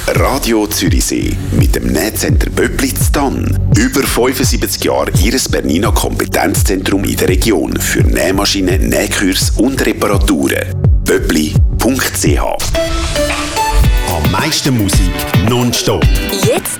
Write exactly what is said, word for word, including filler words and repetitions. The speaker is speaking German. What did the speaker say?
Radio Zürichsee mit dem Nähcenter Böppli in Thann. Über fünfundsiebzig Jahre Ihres Bernina Kompetenzzentrum in der Region für Nähmaschinen, Nähkurs und Reparaturen. böppli punkt c h. Am meisten Musik nonstop. Jetzt